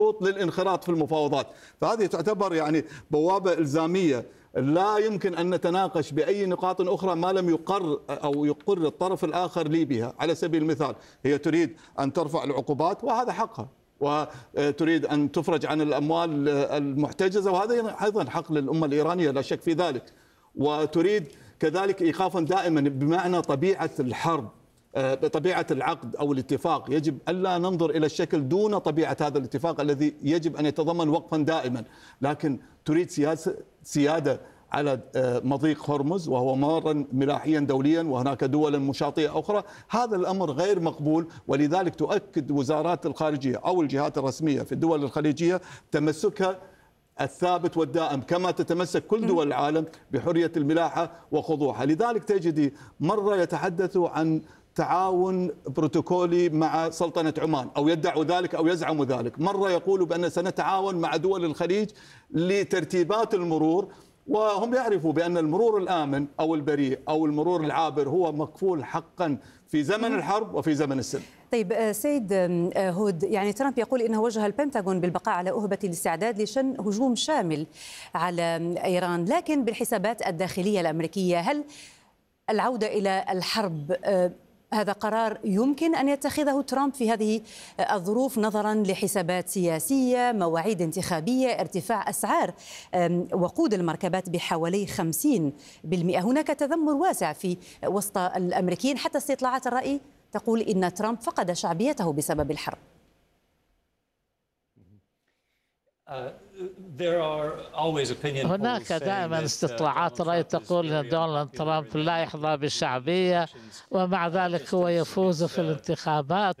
للانخراط في المفاوضات. فهذه تعتبر يعني بوابة إلزامية، لا يمكن أن نتناقش بأي نقاط أخرى ما لم يقر الطرف الآخر لي بها. على سبيل المثال هي تريد أن ترفع العقوبات وهذا حقها، وتريد أن تفرج عن الأموال المحتجزة وهذا أيضا حق للأمة الإيرانية لا شك في ذلك، وتريد كذلك إيقافا دائما بمعنى طبيعة الحرب، بطبيعة العقد أو الاتفاق يجب ألا ننظر إلى الشكل دون طبيعة هذا الاتفاق الذي يجب أن يتضمن وقفا دائما. لكن تريد سيادة على مضيق هرمز وهو ممرا ملاحيا دوليا وهناك دول مشاطئة أخرى. هذا الأمر غير مقبول، ولذلك تؤكد وزارات الخارجية أو الجهات الرسمية في الدول الخليجية تمسكها الثابت والدائم كما تتمسك كل دول العالم بحرية الملاحة وخضوعها. لذلك تجدي مرة يتحدث عن تعاون بروتوكولي مع سلطنة عمان أو يدعوا ذلك أو يزعموا ذلك، مرة يقولوا بأن سنتعاون مع دول الخليج لترتيبات المرور، وهم يعرفوا بأن المرور الآمن أو البريء أو المرور العابر هو مكفول حقا في زمن الحرب وفي زمن السلم. طيب سيد هود، يعني ترامب يقول إنه وجه البنتاغون بالبقاء على أهبة الاستعداد لشن هجوم شامل على إيران، لكن بالحسابات الداخلية الأمريكية هل العودة إلى الحرب هذا قرار يمكن أن يتخذه ترامب في هذه الظروف نظرا لحسابات سياسية، مواعيد انتخابية، ارتفاع أسعار وقود المركبات بحوالي 50%؟ هناك تذمر واسع في وسط الأمريكيين، حتى استطلاعات الرأي تقول إن ترامب فقد شعبيته بسبب الحرب. هناك دائما استطلاعات رأي تقول أن دونالد ترامب لا يحظى بالشعبية ومع ذلك هو يفوز في الانتخابات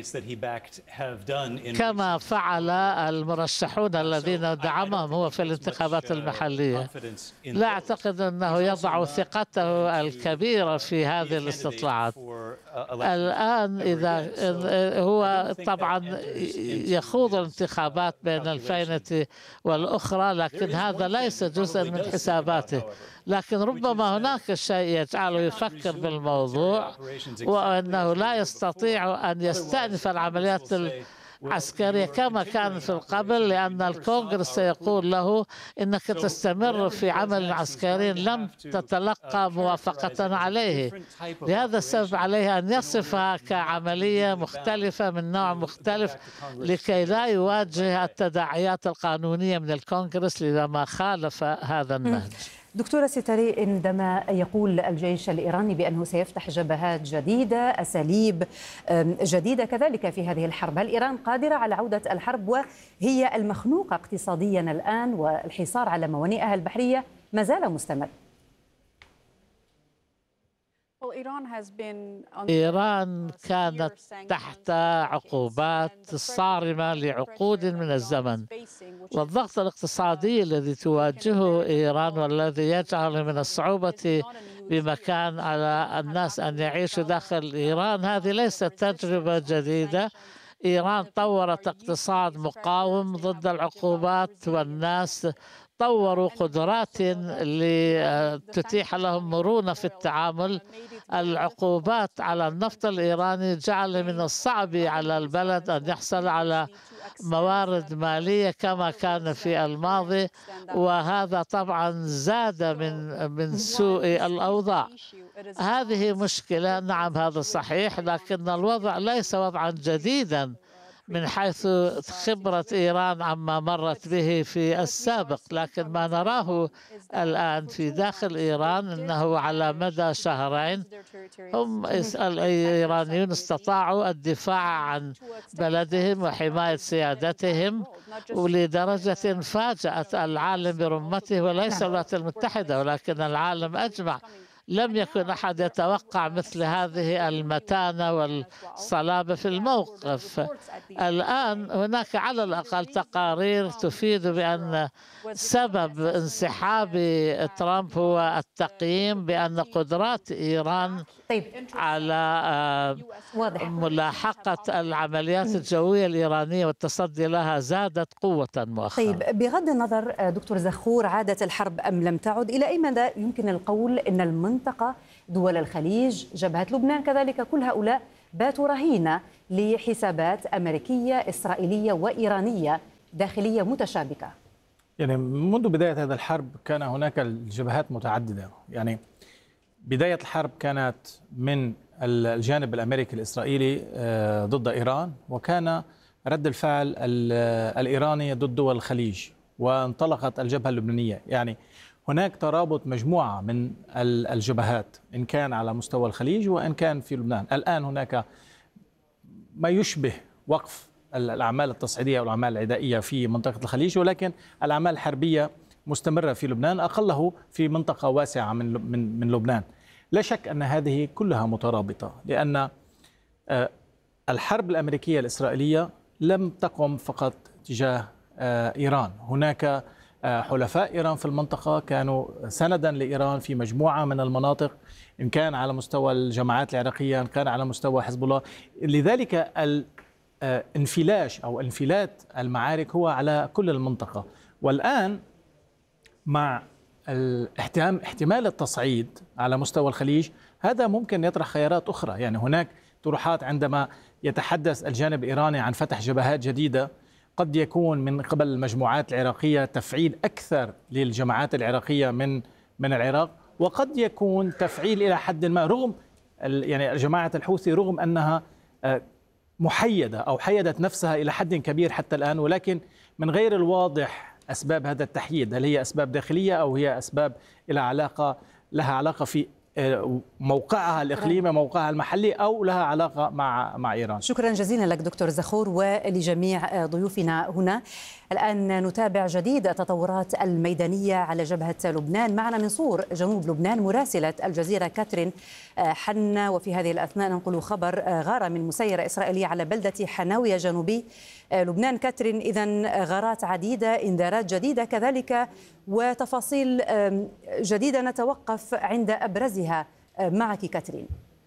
كما فعل المرشحون الذين دعمهم هو في الانتخابات المحلية. لا أعتقد أنه يضع ثقته الكبيرة في هذه الاستطلاعات. الآن إذا هو طبعا يخوض الانتخابات بين الفينة والأخرى، لكن هذا ليس جزءا من حساباته، لكن ربما هناك شيء يجعله يفكر بالموضوع وأنه لا يستطيع أن يستأنف العمليات عسكرية كما كان في القبل، لأن الكونغرس سيقول له إنك تستمر في عمل عسكري لم تتلقى موافقة عليه. لهذا السبب عليه أن يصفها كعملية مختلفة من نوع مختلف لكي لا يواجه التداعيات القانونية من الكونغرس لما خالف هذا النهج. دكتورة ستاري، عندما يقول الجيش الإيراني بأنه سيفتح جبهات جديدة، أساليب جديدة كذلك في هذه الحرب، هل إيران قادرة على عودة الحرب وهي المخنوقة اقتصاديا الآن والحصار على موانئها البحرية ما زال مستمر؟ إيران كانت تحت عقوبات صارمة لعقود من الزمن، والضغط الاقتصادي الذي تواجهه إيران والذي يجعل من الصعوبة بمكان على الناس أن يعيشوا داخل إيران هذه ليست تجربة جديدة. إيران طورت اقتصاد مقاوم ضد العقوبات، والناس طوروا قدرات لتتيح لهم مرونة في التعامل. العقوبات على النفط الإيراني جعل من الصعب على البلد أن يحصل على موارد مالية كما كان في الماضي، وهذا طبعا زاد من سوء الأوضاع. هذه مشكلة، نعم هذا صحيح، لكن الوضع ليس وضعا جديدا من حيث خبرة إيران عما مرت به في السابق، لكن ما نراه الآن في داخل إيران أنه على مدى شهرين هم الإيرانيون استطاعوا الدفاع عن بلدهم وحماية سيادتهم، ولدرجة فاجأت العالم برمته، وليس الولايات المتحدة ولكن العالم أجمع. لم يكن أحد يتوقع مثل هذه المتانة والصلابة في الموقف. الآن هناك على الأقل تقارير تفيد بأن سبب انسحاب ترامب هو التقييم بأن قدرات إيران على ملاحقة العمليات الجوية الإيرانية والتصدي لها زادت قوة مؤخرا. طيب، بغض النظر دكتور زخور عادت الحرب أم لم تعد، إلى أي مدى يمكن القول أن المنطقة، دول الخليج، جبهة لبنان كذلك، كل هؤلاء باتوا رهينة لحسابات أمريكية إسرائيلية وإيرانية داخلية متشابكة. يعني منذ بداية هذا الحرب كان هناك الجبهات متعددة. يعني بداية الحرب كانت من الجانب الأمريكي الإسرائيلي ضد إيران، وكان رد الفعل الإيراني ضد دول الخليج، وانطلقت الجبهة اللبنانية. يعني هناك ترابط مجموعة من الجبهات إن كان على مستوى الخليج وإن كان في لبنان. الآن هناك ما يشبه وقف الأعمال التصعيدية والأعمال العدائية في منطقة الخليج، ولكن الأعمال الحربية مستمرة في لبنان، أقله في منطقة واسعة من لبنان. لا شك أن هذه كلها مترابطة، لأن الحرب الأمريكية الإسرائيلية لم تقم فقط تجاه إيران. هناك حلفاء إيران في المنطقة كانوا سندا لإيران في مجموعة من المناطق، إن كان على مستوى الجماعات العراقية، إن كان على مستوى حزب الله. لذلك الانفلاش أو انفلات المعارك هو على كل المنطقة. والآن مع احتمال التصعيد على مستوى الخليج، هذا ممكن يطرح خيارات أخرى. يعني هناك طروحات عندما يتحدث الجانب الإيراني عن فتح جبهات جديدة، قد يكون من قبل المجموعات العراقية تفعيل أكثر للجماعات العراقية من العراق، وقد يكون تفعيل إلى حد ما رغم يعني جماعة الحوثي رغم أنها محيدة أو حيدت نفسها إلى حد كبير حتى الآن، ولكن من غير الواضح أسباب هذا التحييد، هل هي أسباب داخلية أو هي أسباب لها علاقة في موقعها الإقليمي، موقعها المحلي، أو لها علاقة مع إيران. شكرا جزيلا لك دكتور زخور ولجميع ضيوفنا هنا. الآن نتابع جديد التطورات الميدانية على جبهة لبنان. معنا من صور جنوب لبنان مراسلة الجزيرة كاترين حنا، وفي هذه الأثناء ننقل خبر غارة من مسيرة إسرائيلية على بلدة حناوية جنوبي لبنان. كاترين، إذن غارات عديدة، إنذارات جديدة كذلك، وتفاصيل جديدة نتوقف عند أبرزها معك كاترين.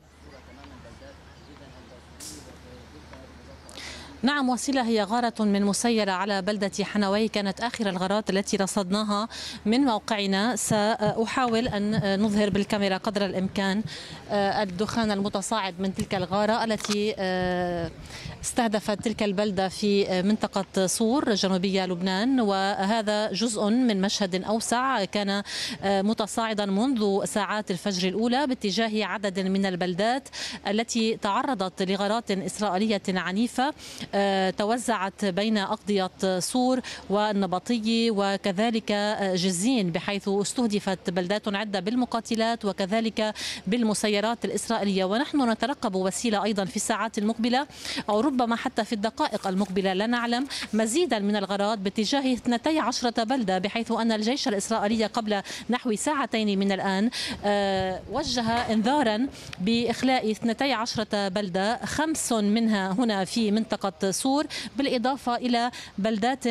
نعم وسيلة، هي غارة من مسيرة على بلدة حناوي كانت آخر الغارات التي رصدناها من موقعنا. سأحاول أن نظهر بالكاميرا قدر الإمكان الدخان المتصاعد من تلك الغارة التي استهدفت تلك البلدة في منطقة صور جنوبية لبنان، وهذا جزء من مشهد أوسع كان متصاعدا منذ ساعات الفجر الأولى باتجاه عدد من البلدات التي تعرضت لغارات إسرائيلية عنيفة توزعت بين أقضية صور والنبطي وكذلك جزين، بحيث استهدفت بلدات عدة بالمقاتلات وكذلك بالمسيرات الإسرائيلية. ونحن نترقب وسيلة أيضا في الساعات المقبلة أو ربما حتى في الدقائق المقبلة، لا نعلم، مزيدا من الغارات باتجاه 12 بلدة، بحيث أن الجيش الإسرائيلي قبل نحو ساعتين من الآن وجه انذارا بإخلاء 12 بلدة، 5 منها هنا في منطقة صور، بالإضافة إلى بلدات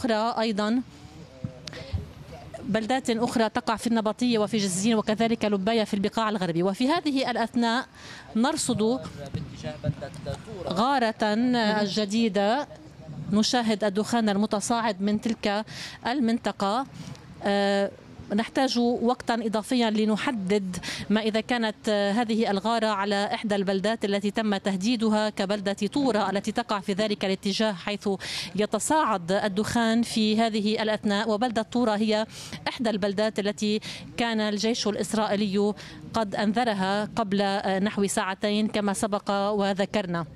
أخرى تقع في النبطية وفي جزين وكذلك لباية في البقاع الغربي. وفي هذه الأثناء نرصد غارة جديدة، نشاهد الدخان المتصاعد من تلك المنطقة. نحتاج وقتا إضافيا لنحدد ما إذا كانت هذه الغارة على إحدى البلدات التي تم تهديدها كبلدة طورة التي تقع في ذلك الاتجاه حيث يتصاعد الدخان في هذه الأثناء. وبلدة طورة هي إحدى البلدات التي كان الجيش الإسرائيلي قد أنذرها قبل نحو ساعتين كما سبق وذكرنا.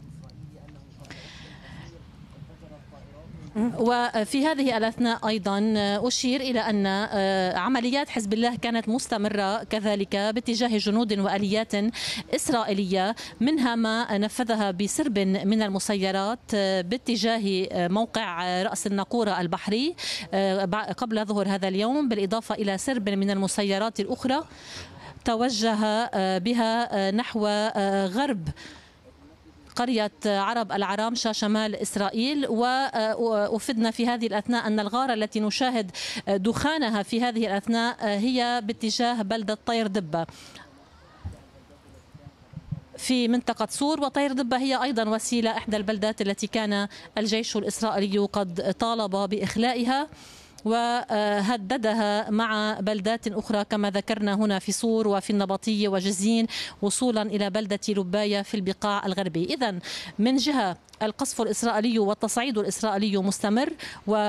وفي هذه الأثناء أيضا أشير إلى أن عمليات حزب الله كانت مستمرة كذلك باتجاه جنود وآليات إسرائيلية، منها ما نفذها بسرب من المسيرات باتجاه موقع رأس الناقورة البحري قبل ظهر هذا اليوم، بالإضافة إلى سرب من المسيرات الأخرى توجه بها نحو غرب قرية عرب العرامشة شمال إسرائيل. وأفدنا في هذه الأثناء أن الغارة التي نشاهد دخانها في هذه الأثناء هي باتجاه بلدة طير دبة في منطقة صور. وطير دبة هي أيضا وسيلة إحدى البلدات التي كان الجيش الإسرائيلي قد طالب بإخلائها وهددها مع بلدات أخرى كما ذكرنا هنا في صور وفي النبطية وجزين وصولا إلى بلدة لباية في البقاع الغربي. إذن من جهة القصف الإسرائيلي والتصعيد الإسرائيلي مستمر